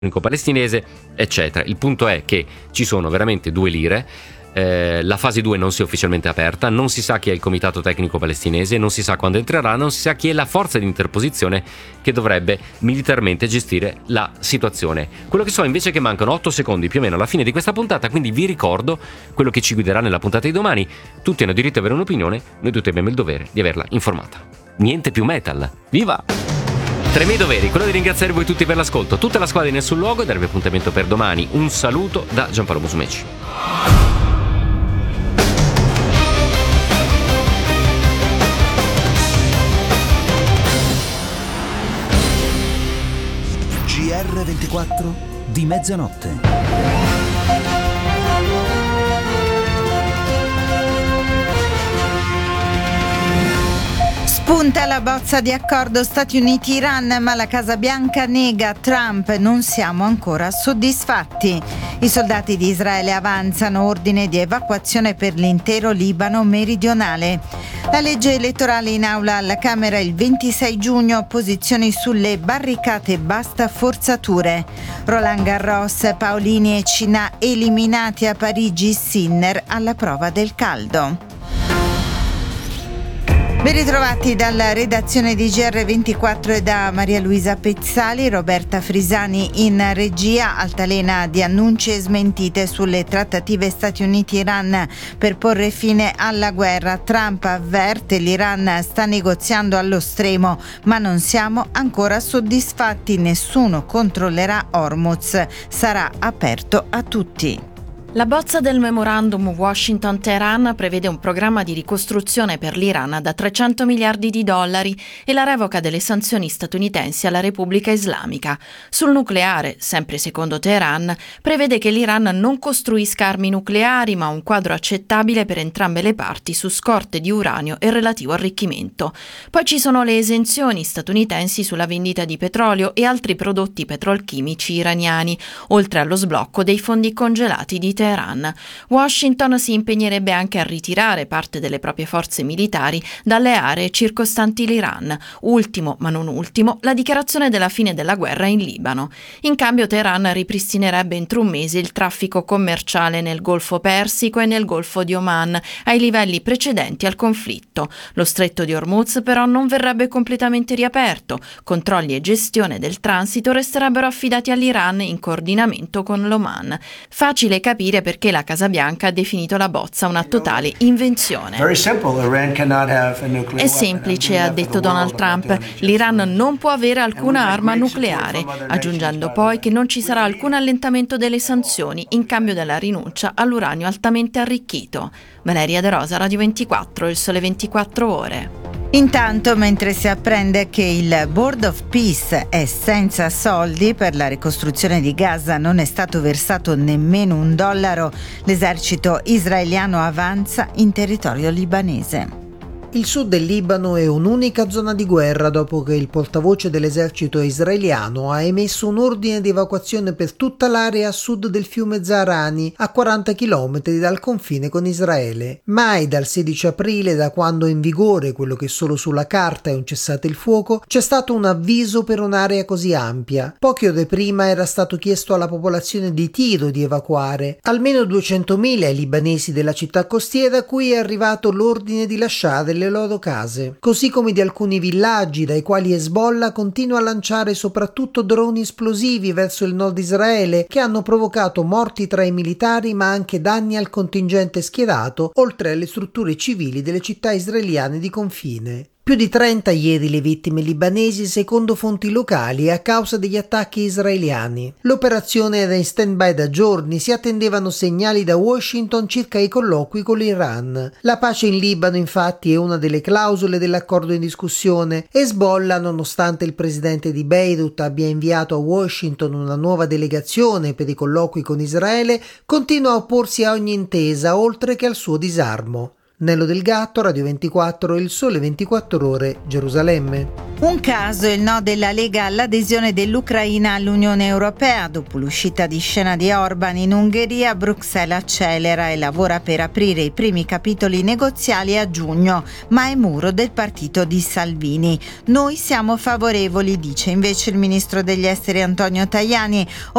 palestinese, eccetera. Il punto è che ci sono veramente 2 lire. La fase 2 non si è ufficialmente aperta, non si sa chi è il comitato tecnico palestinese, non si sa quando entrerà, non si sa chi è la forza di interposizione che dovrebbe militarmente gestire la situazione. Quello che so invece è che mancano 8 secondi più o meno alla fine di questa puntata, quindi vi ricordo quello che ci guiderà nella puntata di domani. Tutti hanno diritto ad avere un'opinione, noi tutti abbiamo il dovere di averla informata. Niente più metal, viva! Tra i miei doveri, quello di ringraziare voi tutti per l'ascolto, tutta la squadra in Nessun Luogo, e darvi appuntamento per domani. Un saluto da Giampaolo Musumeci. GR24 di mezzanotte. Spunta la bozza di accordo Stati Uniti-Iran, ma la Casa Bianca nega Trump, non siamo ancora soddisfatti. I soldati di Israele avanzano, ordine di evacuazione per l'intero Libano meridionale. La legge elettorale in aula alla Camera il 26 giugno, posizioni sulle barricate, basta forzature. Roland Garros, Paolini e Cinà eliminati a Parigi, Sinner alla prova del caldo. Ben ritrovati dalla redazione di GR24 e da Maria Luisa Pezzali, Roberta Frisani in regia. Altalena di annunci e smentite sulle trattative Stati Uniti-Iran per porre fine alla guerra. Trump avverte: l'Iran sta negoziando allo stremo, ma non siamo ancora soddisfatti. Nessuno controllerà Hormuz, sarà aperto a tutti. La bozza del memorandum Washington-Teheran prevede un programma di ricostruzione per l'Iran da $300 miliardi e la revoca delle sanzioni statunitensi alla Repubblica Islamica. Sul nucleare, sempre secondo Teheran, prevede che l'Iran non costruisca armi nucleari, ma un quadro accettabile per entrambe le parti su scorte di uranio e relativo arricchimento. Poi ci sono le esenzioni statunitensi sulla vendita di petrolio e altri prodotti petrolchimici iraniani, oltre allo sblocco dei fondi congelati di Teheran. Washington si impegnerebbe anche a ritirare parte delle proprie forze militari dalle aree circostanti l'Iran. Ultimo, ma non ultimo, la dichiarazione della fine della guerra in Libano. In cambio Teheran ripristinerebbe entro un mese il traffico commerciale nel Golfo Persico e nel Golfo di Oman ai livelli precedenti al conflitto. Lo stretto di Hormuz però non verrebbe completamente riaperto. Controlli e gestione del transito resterebbero affidati all'Iran in coordinamento con l'Oman. Facile capire perché la Casa Bianca ha definito la bozza una totale invenzione. È semplice, ha detto Donald Trump, l'Iran non può avere alcuna arma nucleare, aggiungendo poi che non ci sarà alcun allentamento delle sanzioni in cambio della rinuncia all'uranio altamente arricchito. Valeria De Rosa, Radio 24, Il Sole 24 Ore. Intanto, mentre si apprende che il Board of Peace è senza soldi per la ricostruzione di Gaza, non è stato versato nemmeno $1, l'esercito israeliano avanza in territorio libanese. Il sud del Libano è un'unica zona di guerra dopo che il portavoce dell'esercito israeliano ha emesso un ordine di evacuazione per tutta l'area a sud del fiume Zahrani, a 40 km dal confine con Israele. Mai dal 16 aprile, da quando è in vigore quello che solo sulla carta è un cessate il fuoco, c'è stato un avviso per un'area così ampia. Poche ore prima era stato chiesto alla popolazione di Tiro di evacuare. Almeno 200.000 i libanesi della città costiera a cui è arrivato l'ordine di lasciare le loro case, così come di alcuni villaggi dai quali Hezbollah continua a lanciare soprattutto droni esplosivi verso il nord Israele, che hanno provocato morti tra i militari ma anche danni al contingente schierato, oltre alle strutture civili delle città israeliane di confine. Più di 30 ieri le vittime libanesi secondo fonti locali a causa degli attacchi israeliani. L'operazione era in stand-by da giorni, si attendevano segnali da Washington circa i colloqui con l'Iran. La pace in Libano infatti è una delle clausole dell'accordo in discussione. Hezbollah, nonostante il presidente di Beirut abbia inviato a Washington una nuova delegazione per i colloqui con Israele, continua a opporsi a ogni intesa oltre che al suo disarmo. Nello Del Gatto, Radio 24, Il Sole 24 Ore, Gerusalemme. Un caso il no della Lega all'adesione dell'Ucraina all'Unione Europea. Dopo l'uscita di scena di Orban in Ungheria, Bruxelles accelera e lavora per aprire i primi capitoli negoziali a giugno, ma è muro del partito di Salvini. Noi siamo favorevoli, dice invece il ministro degli esteri Antonio Tajani.